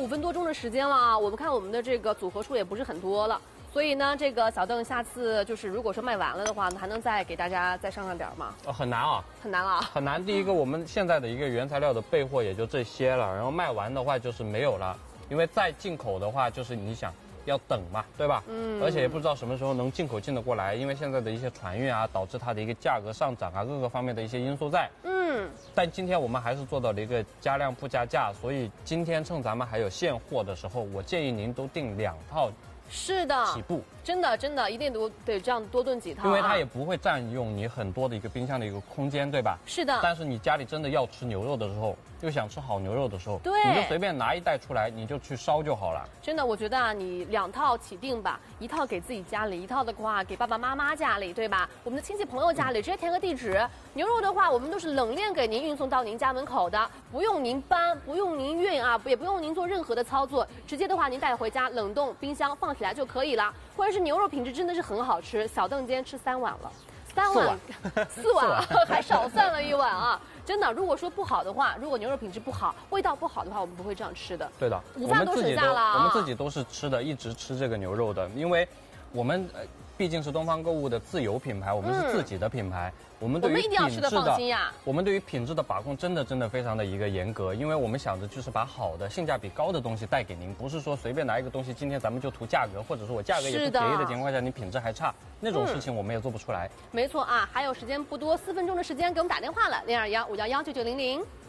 5分多钟的时间了啊，我们看我们的这个组合数也不是很多了。 所以呢，这个小邓下次就是如果说卖完了的话，还能再给大家再上点吗？ 很难啊， 很难啊， 很难。第一个，我们现在的一个原材料的备货也就这些了，然后卖完的话就是没有了，因为再进口的话就是你想要等嘛，对吧？而且也不知道什么时候能进口进得过来，因为现在的一些船运啊，导致它的一个价格上涨啊，各个方面的一些因素在。但今天我们还是做到了一个加量不加价，所以今天趁咱们还有现货的时候，我建议您都订2套。 是的， 起步， 真的一定得这样多炖几套、啊， 因为它也不会占用你很多的一个冰箱的一个空间，对吧？ 是的。 但是你家里真的要吃牛肉的时候，又想吃好牛肉的时候， 对， 你就随便拿1袋出来，你就去烧就好了。 真的，我觉得啊，你2套起订吧，1套给自己家里，1套的话给爸爸妈妈家里，对吧？我们的亲戚朋友家里直接填个地址。牛肉的话，我们都是冷链给您运送到您家门口的，不用您搬，不用您运啊，也不用您做任何的操作，直接的话您带回家冷冻冰箱放起来就可以了。 关键是牛肉品质真的是很好吃，小邓今天吃3碗了，4碗还少算了1碗啊！真的，如果说不好的话，如果牛肉品质不好、味道不好的话，我们不会这样吃的。 对的， 午饭都省下了， 我们自己都是吃的，一直吃这个牛肉的，因为我们毕竟是东方购物的自有品牌，我们是自己的品牌。我们对于一定要吃的放心呀。 我们对于品质的把控真的非常的一个严格，因为我们想着就是把好的、性价比高的东西带给您，不是说随便拿一个东西，今天咱们就图价格，或者说我价格也不便宜的情况下，你品质还差，那种事情我们也做不出来。 没错啊，还有时间不多，4分钟的时间给我们打电话了，0215119900。